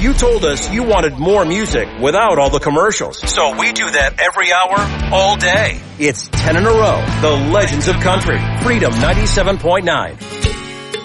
You told us you wanted more music without all the commercials. So we do that every hour, all day. It's 10 in a row. The Legends of Country. Freedom 97.9.